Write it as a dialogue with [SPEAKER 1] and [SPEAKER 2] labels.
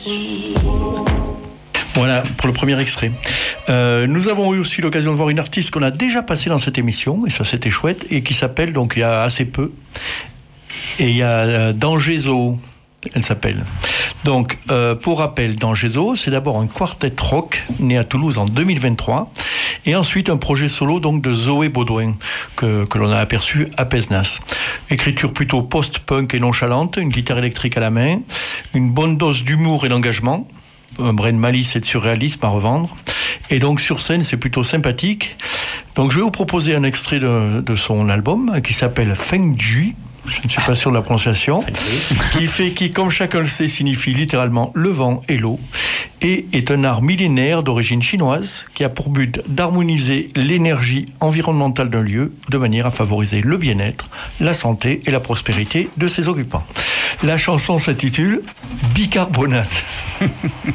[SPEAKER 1] Voilà pour le premier extrait. Nous avons eu aussi l'occasion de voir une artiste qu'on a déjà passée dans cette émission, et ça c'était chouette, et qui s'appelle, donc il y a assez peu, et il y a Danger Zoo, elle s'appelle. Donc pour rappel, Danger Zoo, c'est d'abord un quartet rock né à Toulouse en 2023, et ensuite un projet solo donc de Zoé Baudouin que l'on a aperçu à Pézenas. Écriture plutôt post-punk et nonchalante, une guitare électrique à la main, une bonne dose d'humour et d'engagement, un brin de malice et de surréalisme à revendre. Et donc sur scène, c'est plutôt sympathique. Donc je vais vous proposer un extrait de son album qui s'appelle Feng Jui. Je ne suis pas sûr de la prononciation. qui, comme chacun le sait, signifie littéralement le vent et l'eau, et est un art millénaire d'origine chinoise qui a pour but d'harmoniser l'énergie environnementale d'un lieu de manière à favoriser le bien-être, la santé et la prospérité de ses occupants. La chanson s'intitule Bicarbonate.